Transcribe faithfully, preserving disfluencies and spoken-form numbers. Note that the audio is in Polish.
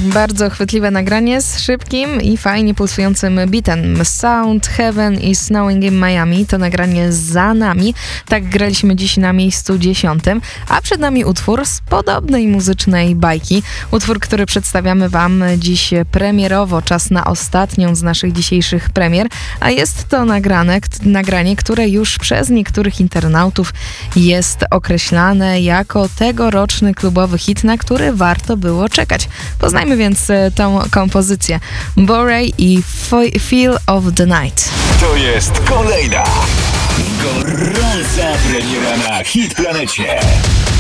Bardzo chwytliwe nagranie z szybkim i fajnie pulsującym beatem. Sound Heaven i Snowing in Miami to nagranie za nami. Tak graliśmy dziś na miejscu dziesiątym, a przed nami utwór z podobnej muzycznej bajki. Utwór, który przedstawiamy wam dziś premierowo. Czas na ostatnią z naszych dzisiejszych premier, a jest to nagrane, nagranie, które już przez niektórych internautów jest określane jako tegoroczny klubowy hit, na który warto było czekać. Poznajmy więc tą kompozycję. Borey i Feel of the Night. To jest kolejna gorąca premiera na Hit Planecie.